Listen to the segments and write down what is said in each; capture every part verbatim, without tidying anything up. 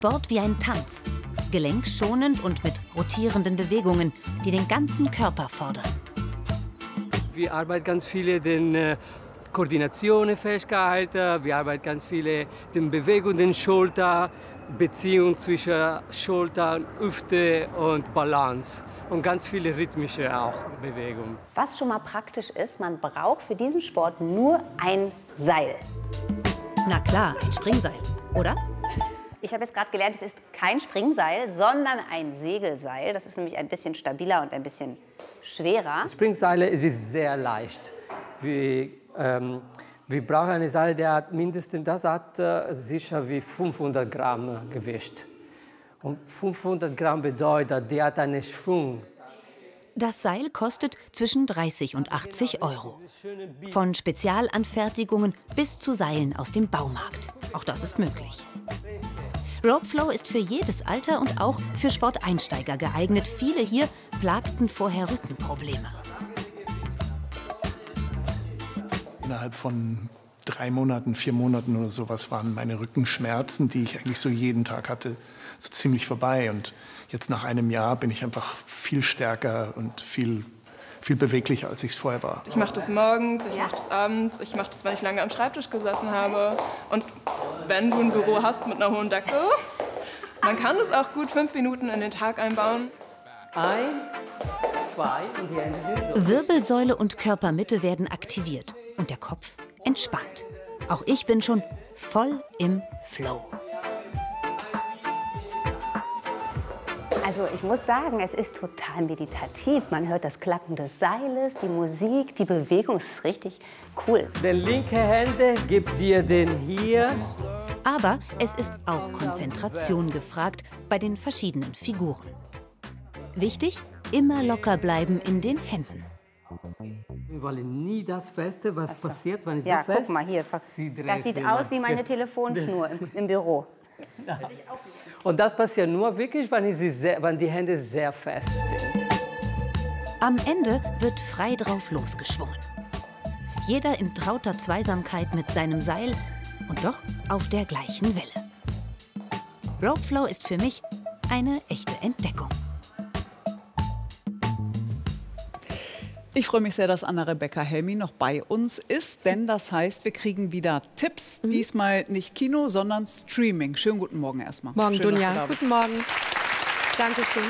Sport wie ein Tanz. Gelenkschonend und mit rotierenden Bewegungen, die den ganzen Körper fordern. Wir arbeiten ganz viele den äh, Koordinationsfähigkeiten, wir arbeiten ganz viele den Bewegungen der Schulter, Beziehung zwischen Schulter, Hüfte und Balance. Und ganz viele rhythmische auch Bewegungen. Was schon mal praktisch ist, man braucht für diesen Sport nur ein Seil. Na klar, ein Springseil, oder? Ich habe jetzt gerade gelernt, es ist kein Springseil, sondern ein Segelseil. Das ist nämlich ein bisschen stabiler und ein bisschen schwerer. Springseile ist sehr leicht. Wir, ähm, wir brauchen eine Seil, der hat mindestens, das hat äh, sicher wie fünfhundert Gramm Gewicht. Und fünfhundert Gramm bedeutet, der hat einen Schwung. Das Seil kostet zwischen dreißig und achtzig Euro. Von Spezialanfertigungen bis zu Seilen aus dem Baumarkt. Auch das ist möglich. Ropeflow ist für jedes Alter und auch für Sporteinsteiger geeignet. Viele hier plagten vorher Rückenprobleme. Innerhalb von drei Monaten, vier Monaten oder sowas waren meine Rückenschmerzen, die ich eigentlich so jeden Tag hatte, so ziemlich vorbei. Und jetzt nach einem Jahr bin ich einfach viel stärker und viel, viel beweglicher, als ich es vorher war. Ich mache das morgens, ich mache das abends, ich mache das, wenn ich lange am Schreibtisch gesessen habe. Und wenn du ein Büro hast mit einer hohen Decke, man kann das auch gut fünf Minuten in den Tag einbauen. Ein, zwei und die Hände sind so. Wirbelsäule und Körpermitte werden aktiviert und der Kopf entspannt. Auch ich bin schon voll im Flow. Also ich muss sagen, es ist total meditativ. Man hört das Klacken des Seiles, die Musik, die Bewegung. Es ist richtig cool. Die linke Hände gibt dir den hier. Aber es ist auch Konzentration gefragt bei den verschiedenen Figuren. Wichtig, immer locker bleiben in den Händen. Wir wollen nie das Feste, was Achso. passiert, wenn ich ja, so fest... guck mal hier. Das sieht aus wie meine Telefonschnur im, im Büro. Und das passiert nur wirklich, wenn, sie sehr, wenn die Hände sehr fest sind. Am Ende wird frei drauf losgeschwungen. Jeder in trauter Zweisamkeit mit seinem Seil und doch auf der gleichen Welle. Ropeflow ist für mich eine echte Entdeckung. Ich freue mich sehr, dass Anna-Rebecca Helmy noch bei uns ist, denn das heißt, wir kriegen wieder Tipps. Mhm. Diesmal nicht Kino, sondern Streaming. Schönen guten Morgen erstmal. Morgen, Schön, Dunja. Guten Morgen. Dankeschön.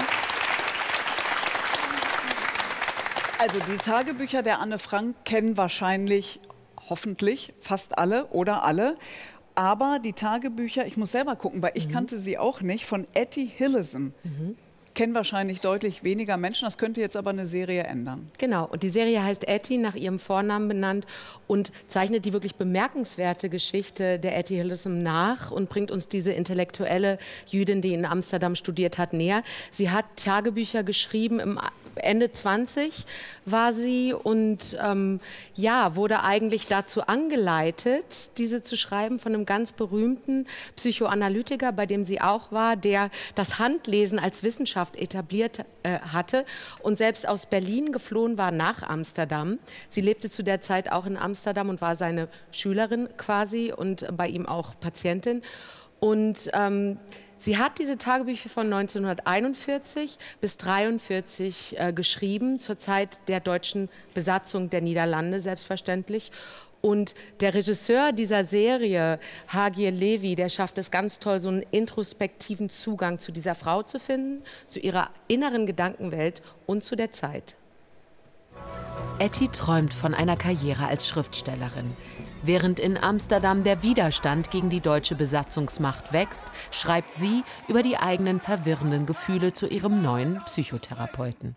Also die Tagebücher der Anne Frank kennen wahrscheinlich, hoffentlich, fast alle oder alle. Aber die Tagebücher, ich muss selber gucken, weil ich mhm. kannte sie auch nicht, von Etty Hillesum. Mhm. Kennen wahrscheinlich deutlich weniger Menschen. Das könnte jetzt aber eine Serie ändern. Genau. Und die Serie heißt Etty, nach ihrem Vornamen benannt und zeichnet die wirklich bemerkenswerte Geschichte der Etty Hillesum nach und bringt uns diese intellektuelle Jüdin, die in Amsterdam studiert hat, näher. Sie hat Tagebücher geschrieben, im Ende zwanzig war sie und ähm, ja, wurde eigentlich dazu angeleitet, diese zu schreiben von einem ganz berühmten Psychoanalytiker, bei dem sie auch war, der das Handlesen als Wissenschaft etabliert äh, hatte und selbst aus Berlin geflohen war nach Amsterdam. Sie lebte zu der Zeit auch in Amsterdam und war seine Schülerin quasi und bei ihm auch Patientin. Und ähm, sie hat diese Tagebücher von neunzehnhunderteinundvierzig bis neunzehnhundertdreiundvierzig äh, geschrieben, zur Zeit der deutschen Besatzung der Niederlande selbstverständlich. Und der Regisseur dieser Serie, Hagia Levy, der schafft es ganz toll, so einen introspektiven Zugang zu dieser Frau zu finden, zu ihrer inneren Gedankenwelt und zu der Zeit. Etty träumt von einer Karriere als Schriftstellerin. Während in Amsterdam der Widerstand gegen die deutsche Besatzungsmacht wächst, schreibt sie über die eigenen verwirrenden Gefühle zu ihrem neuen Psychotherapeuten.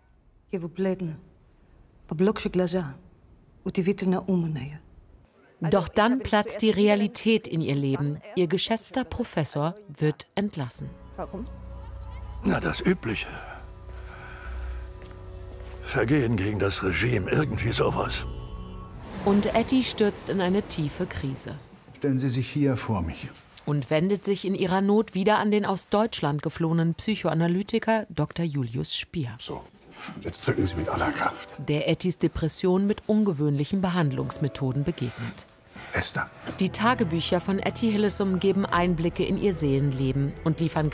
Doch dann platzt die Realität in ihr Leben. Ihr geschätzter Professor wird entlassen. Warum? Na, das Übliche. Vergehen gegen das Regime, irgendwie sowas. Und Etty stürzt in eine tiefe Krise. Stellen Sie sich hier vor mich. Und wendet sich in ihrer Not wieder an den aus Deutschland geflohenen Psychoanalytiker Doktor Julius Spier. So, jetzt drücken Sie mit aller Kraft. Der Ettys Depression mit ungewöhnlichen Behandlungsmethoden begegnet. Esther. Die Tagebücher von Etty Hillesum geben Einblicke in ihr Seelenleben und liefern